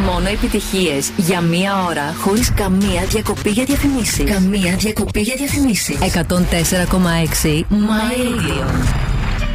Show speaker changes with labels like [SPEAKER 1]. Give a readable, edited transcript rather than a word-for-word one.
[SPEAKER 1] Μόνο επιτυχίες για μία ώρα, χωρίς καμία διακοπή για διαφημίσεις. 104,6 My Radio.